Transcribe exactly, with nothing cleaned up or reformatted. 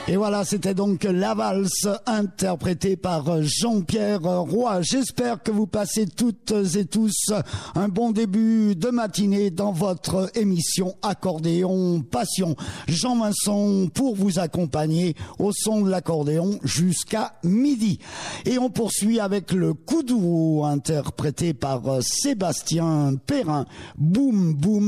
Et voilà, c'était donc la valse interprétée par Jean-Pierre Roy. J'espère que vous passez toutes et tous un bon début de matinée dans votre émission Accordéon Passion. Jean Vincent pour vous accompagner au son de l'accordéon jusqu'à midi. Et on poursuit avec le Koudou interprété par Sébastien Perrin. Boum, boum.